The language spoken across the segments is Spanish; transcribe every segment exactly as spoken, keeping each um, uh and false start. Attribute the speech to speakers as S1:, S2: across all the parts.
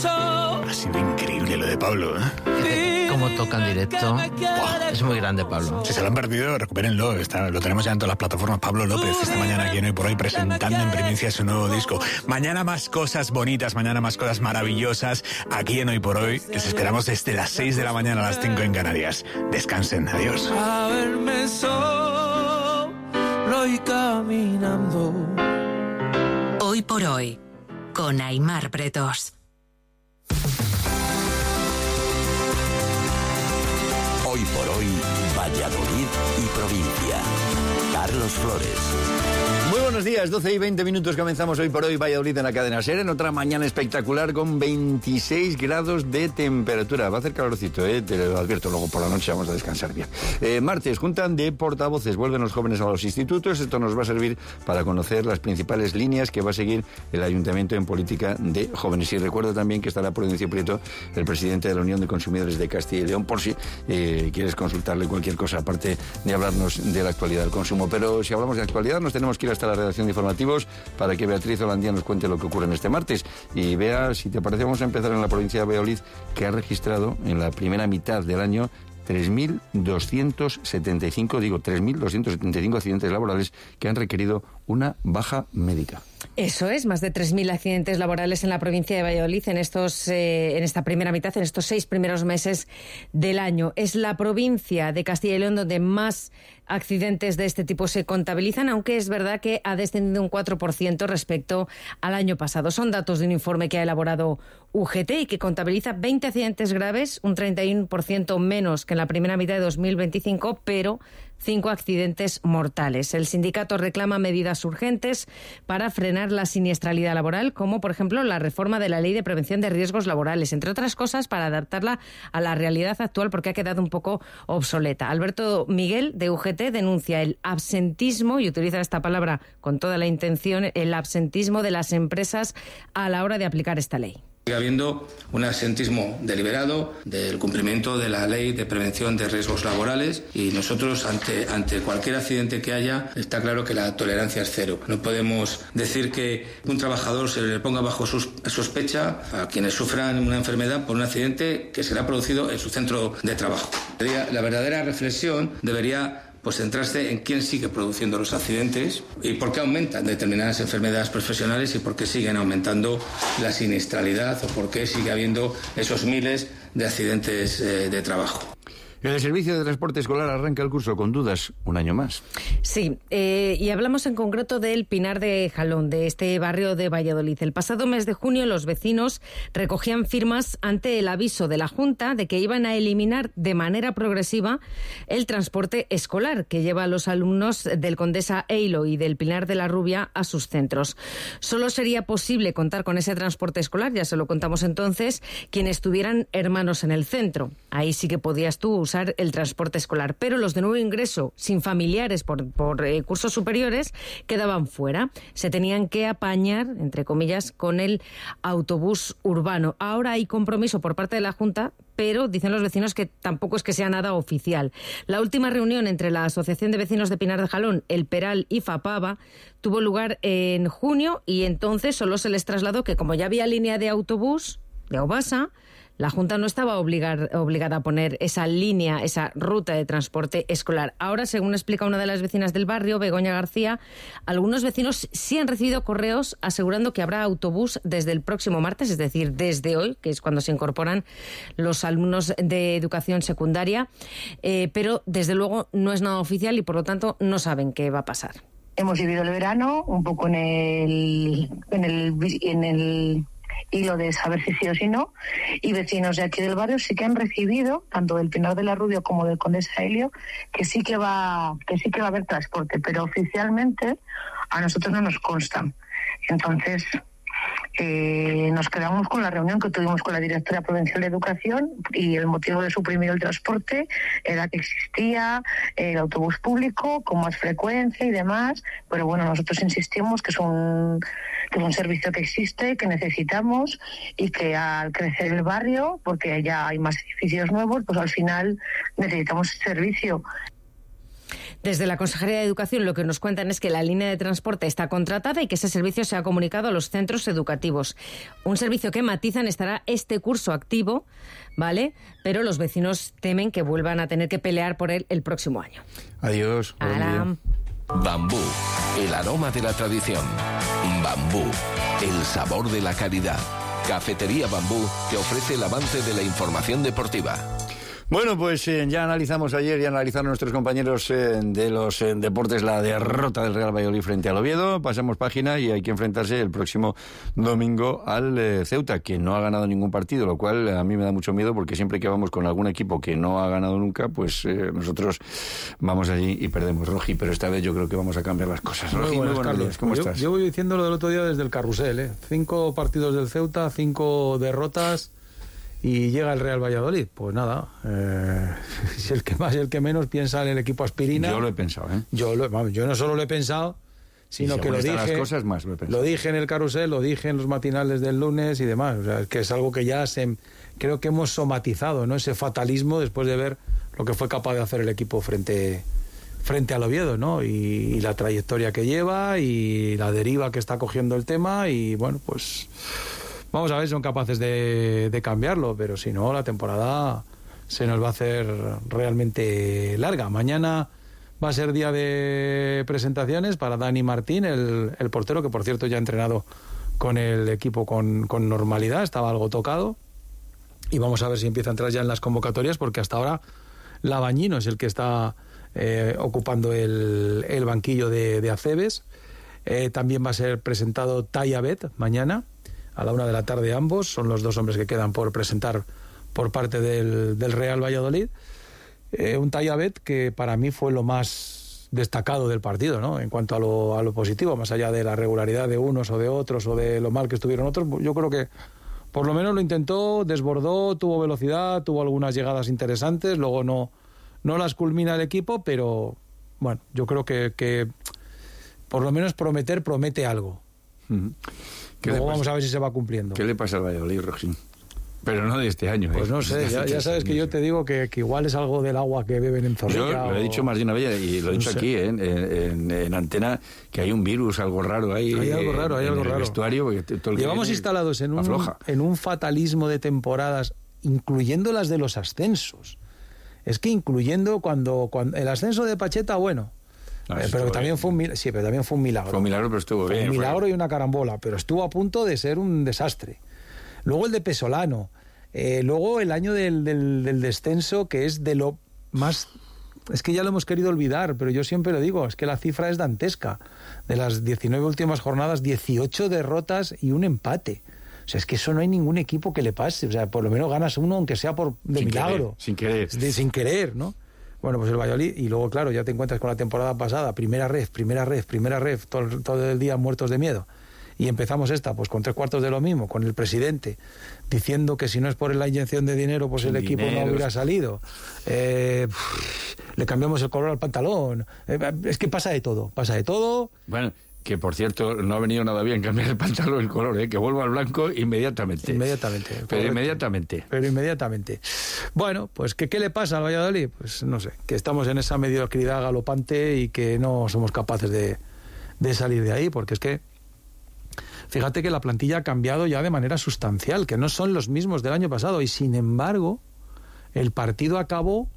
S1: Ha sido increíble lo de Pablo, ¿eh?
S2: Cómo toca en directo. Buah, es muy grande, Pablo.
S1: Si se lo han perdido, recupérenlo. Está, lo tenemos ya en todas las plataformas. Pablo López, esta mañana aquí en Hoy por Hoy, presentando en primicia su nuevo disco. Mañana más cosas bonitas, mañana más cosas maravillosas aquí en Hoy por Hoy. Les esperamos desde las seis de la mañana a las cinco en Canarias. Descansen, adiós.
S3: A verme solo y caminando.
S4: Hoy por Hoy, con Aimar Bretos.
S5: Hoy por Hoy, Valladolid y provincia. Carlos Flores.
S6: Muy buenos días, doce y veinte minutos, comenzamos Hoy por Hoy Valladolid en la cadena SER, en otra mañana espectacular con veintiséis grados de temperatura. Va a hacer calorcito, ¿eh? Te lo advierto, luego por la noche vamos a descansar bien. Eh, martes, juntan de portavoces, vuelven los jóvenes a los institutos. Esto nos va a servir para conocer las principales líneas que va a seguir el Ayuntamiento en política de jóvenes. Y recuerdo también que estará Prudencio Prieto, el presidente de la Unión de Consumidores de Castilla y León, por si eh, quieres consultarle cualquier cosa, aparte de hablarnos de la actualidad del consumo. Pero si hablamos de actualidad, nos tenemos que ir hasta la redacción de informativos para que Beatriz Holandía nos cuente lo que ocurre en este martes. Y vea, si te parece, vamos a empezar en la provincia de Valladolid, que ha registrado en la primera mitad del año tres mil doscientos setenta y cinco, digo, tres mil doscientos setenta y cinco accidentes laborales que han requerido una baja médica.
S7: Eso es, más de tres mil accidentes laborales en la provincia de Valladolid en estos, eh, en esta primera mitad, en estos seis primeros meses del año. Es la provincia de Castilla y León donde más accidentes de este tipo se contabilizan, aunque es verdad que ha descendido un cuatro por ciento respecto al año pasado. Son datos de un informe que ha elaborado U G T y que contabiliza veinte accidentes graves, un treinta y uno por ciento menos que en la primera mitad de dos mil veinticinco, pero cinco accidentes mortales. El sindicato reclama medidas urgentes para frenar la siniestralidad laboral, como por ejemplo la reforma de la Ley de Prevención de Riesgos Laborales, entre otras cosas para adaptarla a la realidad actual porque ha quedado un poco obsoleta. Alberto Miguel, de U G T, denuncia el absentismo, y utiliza esta palabra con toda la intención, el absentismo de las empresas a la hora de aplicar esta ley.
S8: Sigue habiendo un absentismo deliberado del cumplimiento de la Ley de Prevención de Riesgos Laborales y nosotros ante, ante cualquier accidente que haya está claro que la tolerancia es cero. No podemos decir que un trabajador se le ponga bajo sus, sospecha a quienes sufran una enfermedad por un accidente que será producido en su centro de trabajo. La verdadera reflexión debería pues centrarse en quién sigue produciendo los accidentes y por qué aumentan determinadas enfermedades profesionales y por qué siguen aumentando la siniestralidad o por qué sigue habiendo esos miles de accidentes eh, de trabajo.
S6: El servicio de transporte escolar arranca el curso con dudas un año más.
S7: Sí, eh, y hablamos en concreto del Pinar de Jalón, de este barrio de Valladolid. El pasado mes de junio los vecinos recogían firmas ante el aviso de la Junta de que iban a eliminar de manera progresiva el transporte escolar que lleva a los alumnos del Condesa Eilo y del Pinar de la Rubia a sus centros. Solo sería posible contar con ese transporte escolar, ya se lo contamos entonces, quienes tuvieran hermanos en el centro. Ahí sí que podías tú usar el transporte escolar, pero los de nuevo ingreso sin familiares por, por eh, cursos superiores quedaban fuera. Se tenían que apañar, entre comillas, con el autobús urbano. Ahora hay compromiso por parte de la Junta, pero dicen los vecinos que tampoco es que sea nada oficial. La última reunión entre la Asociación de Vecinos de Pinar de Jalón, El Peral y FAPAVA tuvo lugar en junio y entonces solo se les trasladó que como ya había línea de autobús de Aubasa, la Junta no estaba obligar, obligada a poner esa línea, esa ruta de transporte escolar. Ahora, según explica una de las vecinas del barrio, Begoña García, algunos vecinos sí han recibido correos asegurando que habrá autobús desde el próximo martes, es decir, desde hoy, que es cuando se incorporan los alumnos de educación secundaria, eh, pero desde luego no es nada oficial y por lo tanto no saben qué va a pasar.
S9: Hemos vivido el verano un poco en el... En el, en el hilo de saber si sí o si no, y vecinos de aquí del barrio sí que han recibido, tanto del Pinar de la Rubia como del Condesa Helio, que sí que va, que sí que va a haber transporte, pero oficialmente a nosotros no nos consta. Entonces, eh, nos quedamos con la reunión que tuvimos con la directora provincial de Educación y el motivo de suprimir el transporte era que existía el autobús público con más frecuencia y demás, pero bueno, nosotros insistimos que es un, que es un servicio que existe, que necesitamos y que al crecer el barrio, porque ya hay más edificios nuevos, pues al final necesitamos ese servicio.
S7: Desde la Consejería de Educación lo que nos cuentan es que la línea de transporte está contratada y que ese servicio se ha comunicado a los centros educativos. Un servicio que, matizan, estará este curso activo, ¿vale? Pero los vecinos temen que vuelvan a tener que pelear por él el próximo año.
S6: Adiós.
S7: Aram.
S10: Bambú, el aroma de la tradición. Bambú, el sabor de la calidad. Cafetería Bambú te ofrece el avance de la información deportiva.
S6: Bueno, pues eh, ya analizamos ayer, ya analizaron nuestros compañeros eh, de los eh, deportes la derrota del Real Valladolid frente al Oviedo. Pasamos página y hay que enfrentarse el próximo domingo al eh, Ceuta, que no ha ganado ningún partido, lo cual a mí me da mucho miedo porque siempre que vamos con algún equipo que no ha ganado nunca, pues eh, nosotros vamos allí y perdemos. Rogi, pero esta vez yo creo que vamos a cambiar las cosas. Rogi, muy buenos días, ¿cómo
S11: yo,
S6: estás?
S11: Yo voy diciendo lo del otro día desde el carrusel, ¿eh? Cinco partidos del Ceuta, cinco derrotas... Y llega el Real Valladolid, pues nada, eh, si el que más y el que menos piensa en el equipo aspirina.
S6: Yo lo he pensado, ¿eh?
S11: Yo, lo, vamos, yo no solo lo he pensado, sino
S6: y
S11: que lo dije.
S6: Las cosas más lo he pensado.
S11: Lo dije en el carrusel, lo dije en los matinales del lunes y demás. O sea, es que es algo que ya se, creo que hemos somatizado, ¿no? Ese fatalismo después de ver lo que fue capaz de hacer el equipo frente, frente al Oviedo, ¿no? Y, y la trayectoria que lleva y la deriva que está cogiendo el tema y bueno, pues. Vamos a ver si son capaces de, de cambiarlo, pero si no, la temporada se nos va a hacer realmente larga. Mañana va a ser día de presentaciones para Dani Martín, el, el portero, que por cierto ya ha entrenado con el equipo con, con normalidad, estaba algo tocado. Y vamos a ver si empieza a entrar ya en las convocatorias, porque hasta ahora Labañino es el que está eh, ocupando el, el banquillo de, de Acebes. Eh, también va a ser presentado Tayabet mañana. A la una de la tarde ambos, son los dos hombres que quedan por presentar por parte del, del Real Valladolid. Eh, un Tayabet que para mí fue lo más destacado del partido, ¿no? En cuanto a lo, a lo positivo, más allá de la regularidad de unos o de otros o de lo mal que estuvieron otros, yo creo que por lo menos lo intentó, desbordó, tuvo velocidad, tuvo algunas llegadas interesantes, luego no, no las culmina el equipo, pero bueno, yo creo que, que por lo menos prometer promete algo.
S6: Uh-huh.
S11: Luego vamos a ver si se va cumpliendo.
S6: ¿Qué le pasa al Valladolid, Rojín? Pero no de este año.
S11: Pues
S6: ¿eh?
S11: no sé, ya, ya sabes que yo te digo que, que igual es algo del agua que beben en Zorrilla.
S6: Yo lo he
S11: o...
S6: dicho más de una vez y lo he
S11: no
S6: dicho
S11: sé.
S6: aquí, ¿eh? en, en, en antena, que hay un virus, algo raro ahí.
S11: Hay algo raro, hay
S6: en
S11: algo
S6: el
S11: raro.
S6: vestuario, porque todo el
S11: Llevamos instalados en un, en un fatalismo de temporadas, incluyendo las de los ascensos. Es que incluyendo cuando, cuando el ascenso de Pacheta, bueno...
S6: Ah,
S11: eh, pero también fue un milagro, sí, pero también fue un milagro.
S6: Fue un milagro, pero estuvo
S11: fue
S6: bien.
S11: Un milagro
S6: fue...
S11: y una carambola, pero estuvo a punto de ser un desastre. Luego el de Pesolano, eh, luego el año del, del, del descenso, que es de lo más... Es que ya lo hemos querido olvidar, pero yo siempre lo digo, es que la cifra es dantesca. De las diecinueve últimas jornadas, dieciocho derrotas y un empate. O sea, es que eso no hay ningún equipo que le pase. O sea, por lo menos ganas uno, aunque sea por de
S6: sin
S11: milagro.
S6: Querer, sin querer.
S11: De, sin querer, ¿no? Bueno, pues el Valladolid, y luego, claro, ya te encuentras con la temporada pasada, primera ref, primera ref, primera ref, todo, todo el día muertos de miedo. Y empezamos esta, pues con tres cuartos de lo mismo, con el presidente diciendo que si no es por la inyección de dinero, pues
S6: Sin
S11: el equipo
S6: dinero.
S11: no hubiera salido. Eh, pff, le cambiamos el color al pantalón. Eh, es que pasa de todo, pasa de todo.
S6: Bueno, que por cierto, no ha venido nada bien cambiar el pantalón, el color, ¿eh? Que vuelva al blanco inmediatamente.
S11: Inmediatamente.
S6: Pero
S11: correcto.
S6: inmediatamente.
S11: Pero inmediatamente. Bueno, pues ¿qué, ¿qué le pasa al Valladolid? Pues no sé, que estamos en esa mediocridad galopante y que no somos capaces de, de salir de ahí, porque es que fíjate que la plantilla ha cambiado ya de manera sustancial, que no son los mismos del año pasado, y sin embargo, el partido acabó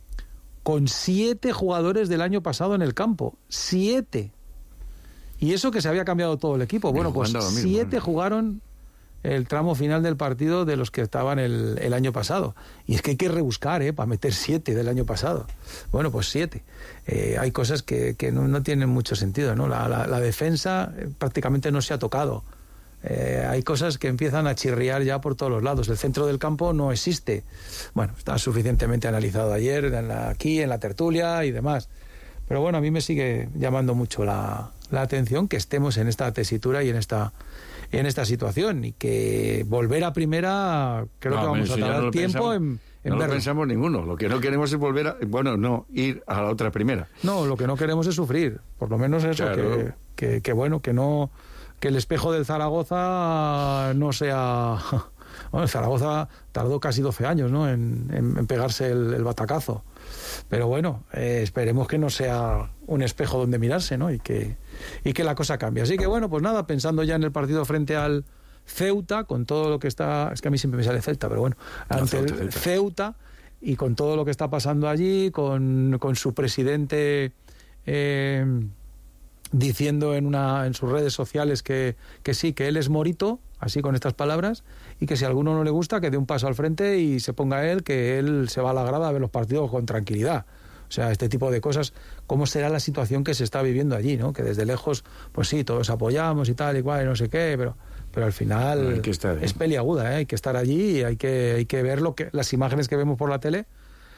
S11: con siete jugadores del año pasado en el campo. Siete. Y eso que se había cambiado todo el equipo. Bueno, pues siete jugaron el tramo final del partido de los que estaban el, el año pasado. Y es que hay que rebuscar, ¿eh? Para meter siete del año pasado. Bueno, pues siete. Eh, hay cosas que, que no, no tienen mucho sentido, ¿no? La, la, la defensa prácticamente no se ha tocado. Eh, hay cosas que empiezan a chirriar ya por todos los lados. El centro del campo no existe. Bueno, está suficientemente analizado ayer, en la, aquí, en la tertulia y demás. Pero bueno, a mí me sigue llamando mucho la, la atención que estemos en esta tesitura y en esta en esta situación, y que volver a primera creo
S6: no,
S11: que vamos a tardar
S6: no
S11: tiempo
S6: pensamos,
S11: en, en
S6: no
S11: verlo.
S6: lo pensamos ninguno. Lo que no queremos es volver a... Bueno, no, ir a la otra primera.
S11: No, lo que no queremos es sufrir. Por lo menos eso,
S6: claro.
S11: que, que, que bueno, que no... Que el espejo del Zaragoza no sea... Bueno, Zaragoza tardó casi doce años, ¿no?, en, en, en pegarse el, el batacazo. Pero bueno, eh, esperemos que no sea un espejo donde mirarse, ¿no? Y que, y que la cosa cambie. Así que bueno, pues nada, pensando ya en el partido frente al Ceuta, con todo lo que está... Es que a mí siempre me sale Celta, pero bueno, ante no, Ceuta, el Ceuta. Ceuta, y con todo lo que está pasando allí, con, con su presidente eh, diciendo en, una, en sus redes sociales que, que sí, que él es morito, así con estas palabras, y que si a alguno no le gusta, que dé un paso al frente y se ponga él, que él se va a la grada a ver los partidos con tranquilidad. O sea, este tipo de cosas, ¿cómo será la situación que se está viviendo allí, ¿no? Que desde lejos, pues sí, todos apoyamos y tal y cual, y no sé qué, pero, pero al final
S6: hay que estar, ¿eh?
S11: Es peliaguda, ¿eh? Hay que estar allí y hay que, hay que ver lo que, las imágenes que vemos por la tele,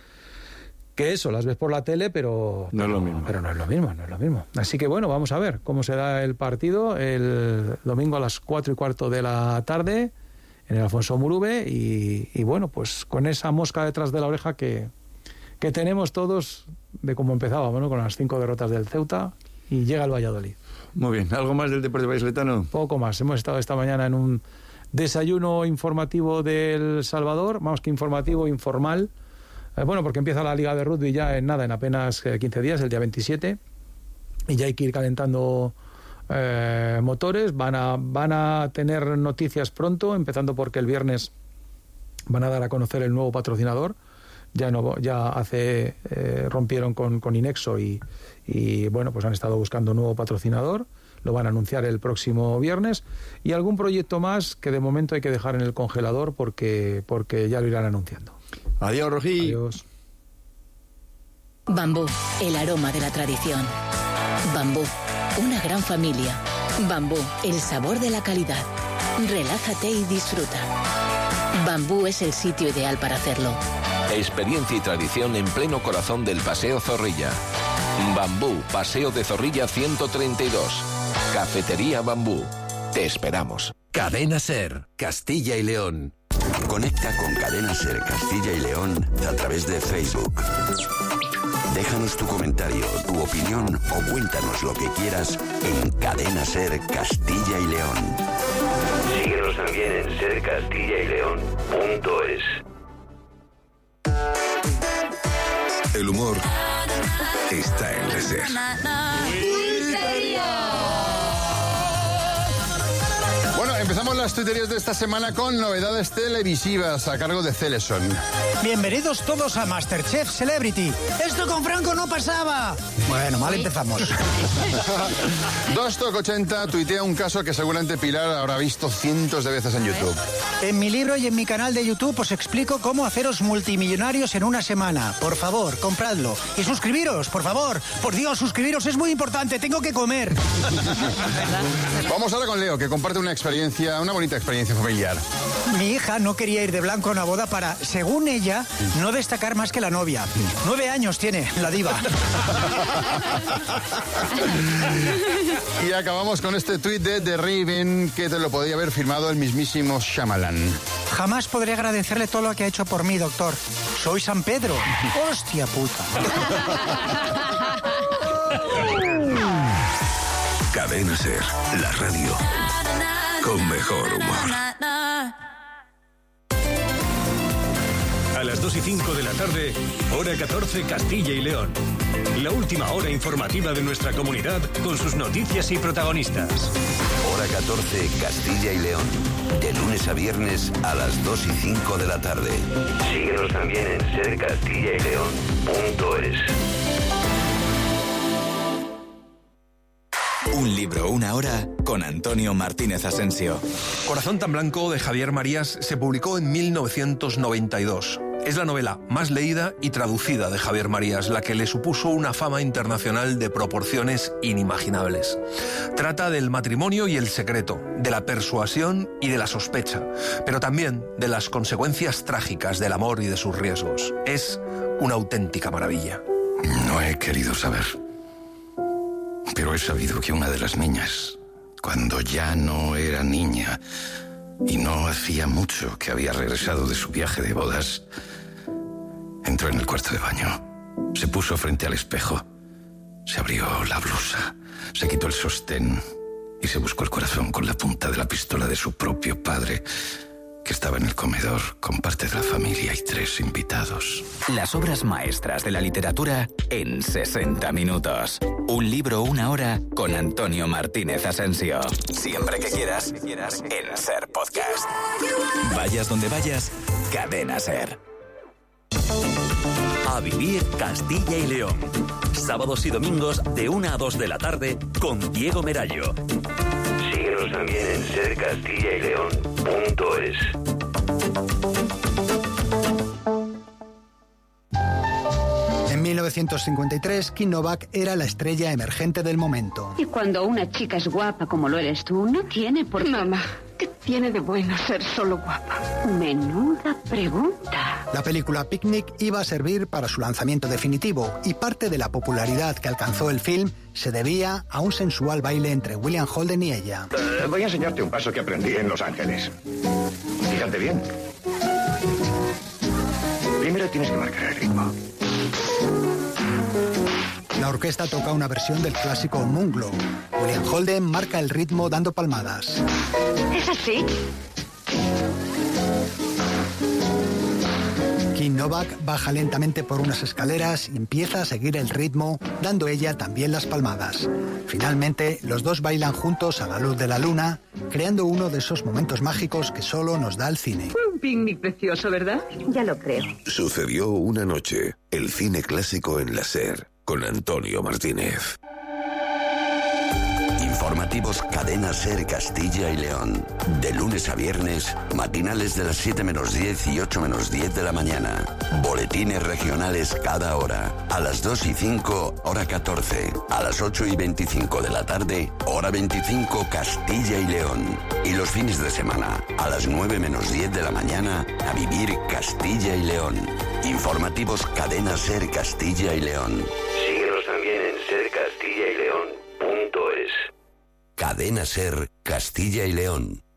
S11: que eso, las ves por la tele, pero...
S6: No es lo mismo.
S11: Pero no es lo mismo, no es lo mismo. Así que bueno, vamos a ver cómo será el partido el domingo a las cuatro y cuarto de la tarde en el Alfonso Murube y, y bueno, pues con esa mosca detrás de la oreja que, que tenemos todos de cómo empezábamos, ¿no? Con las cinco derrotas del Ceuta y llega el Valladolid.
S6: Muy bien, ¿algo más del deporte vallisoletano?
S11: Poco más, hemos estado esta mañana en un desayuno informativo del Salvador, más que informativo, informal. Bueno, porque empieza la Liga de Rugby ya en nada, en apenas quince días, el día veintisiete, y ya hay que ir calentando eh, motores. Van a, van a tener noticias pronto, empezando porque el viernes van a dar a conocer el nuevo patrocinador. Ya no, ya hace eh, rompieron con, con Inexo y, y bueno, pues han estado buscando un nuevo patrocinador. Lo van a anunciar el próximo viernes y algún proyecto más que de momento hay que dejar en el congelador porque, porque ya lo irán anunciando.
S6: Adiós, Rojí.
S11: Adiós.
S12: Bambú, el aroma de la tradición. Bambú, una gran familia. Bambú, el sabor de la calidad. Relájate y disfruta. Bambú es el sitio ideal para hacerlo.
S10: Experiencia y tradición en pleno corazón del Paseo Zorrilla. Bambú, Paseo de Zorrilla ciento treinta y dos. Cafetería Bambú. Te esperamos.
S5: Cadena Ser, Castilla y León. Conecta con Cadena Ser Castilla y León a través de Facebook. Déjanos tu comentario, tu opinión o cuéntanos lo que quieras en Cadena Ser Castilla y León. Síguenos también en ser castilla y león punto es.
S13: El humor está en la Ser.
S14: Bueno, empezamos las tuiterías de esta semana con novedades televisivas a cargo de Celeson.
S15: Bienvenidos todos a Masterchef Celebrity. Esto con Franco no pasaba. Bueno, mal empezamos.
S14: Dostock ochenta tuitea un caso que seguramente Pilar habrá visto cientos de veces en YouTube.
S15: En mi libro y en mi canal de YouTube os explico cómo haceros multimillonarios en una semana. Por favor, compradlo. Y suscribiros, por favor. Por Dios, suscribiros, es muy importante. Tengo que comer.
S14: Vamos ahora con Leo, que comparte una experiencia, una bonita experiencia familiar.
S15: Mi hija no quería ir de blanco a una boda para, según ella, no destacar más que la novia. Nueve años tiene, la diva.
S14: Y acabamos con este tuit de The Raven, que te lo podía haber firmado el mismísimo Shyamalan.
S15: Jamás podré agradecerle todo lo que ha hecho por mí, doctor. Soy San Pedro. Hostia puta.
S13: Cadena Ser, la radio con mejor humor. A las dos y cinco de la tarde, hora catorce, Castilla y León. La última hora informativa de nuestra comunidad con sus noticias y protagonistas.
S5: Hora catorce, Castilla y León. De lunes a viernes a las dos y cinco de la tarde. Síguenos también en ser castilla y león punto es.
S16: Un libro, una hora, con Antonio Martínez Asensio.
S17: Corazón tan blanco de Javier Marías se publicó en mil novecientos noventa y dos. Es la novela más leída y traducida de Javier Marías, la que le supuso una fama internacional de proporciones inimaginables. Trata del matrimonio y el secreto, de la persuasión y de la sospecha, pero también de las consecuencias trágicas del amor y de sus riesgos. Es una auténtica maravilla.
S18: No he querido saber. Pero he sabido que una de las niñas, cuando ya no era niña y no hacía mucho que había regresado de su viaje de bodas, entró en el cuarto de baño, se puso frente al espejo, se abrió la blusa, se quitó el sostén y se buscó el corazón con la punta de la pistola de su propio padre que estaba en el comedor con parte de la familia y tres invitados.
S16: Las obras maestras de la literatura en sesenta minutos. Un libro, una hora con Antonio Martínez Asensio. Siempre que quieras, en SER Podcast. Vayas donde vayas, Cadena SER.
S19: A vivir Castilla y León. Sábados y domingos de una a dos de la tarde con Diego Merallo.
S5: Síguenos también en ser castilla y león punto es.
S15: En mil novecientos cincuenta y tres, Kim Novak era la estrella emergente del momento.
S20: Y cuando una chica es guapa como lo eres tú, no tiene por qué...
S21: Mamá, ¿qué tiene de bueno ser solo guapa?
S20: Menuda pregunta.
S15: La película Picnic iba a servir para su lanzamiento definitivo y parte de la popularidad que alcanzó el film se debía a un sensual baile entre William Holden y ella.
S22: Uh, voy a enseñarte un paso que aprendí en Los Ángeles. Fíjate bien. Primero tienes que marcar el ritmo.
S15: La orquesta toca una versión del clásico Moonglow. William Holden marca el ritmo dando palmadas.
S21: ¿Es así?
S15: Kim Novak baja lentamente por unas escaleras y empieza a seguir el ritmo, dando ella también las palmadas. Finalmente, los dos bailan juntos a la luz de la luna, creando uno de esos momentos mágicos que solo nos da el cine.
S21: Fue un picnic precioso, ¿verdad?
S20: Ya lo creo.
S5: Sucedió una noche, el cine clásico en la SER, con Antonio Martínez. Informativos Cadena SER Castilla y León. De lunes a viernes, matinales de las siete menos diez y ocho menos diez de la mañana. Boletines regionales cada hora. A las dos y cinco, hora catorce. A las ocho y veinticinco de la tarde, hora veinticinco Castilla y León. Y los fines de semana, a las nueve menos diez de la mañana, a vivir Castilla y León. Informativos Cadena SER Castilla y León. Síguenos también en ser castilla y león punto es. Cadena SER Castilla y León.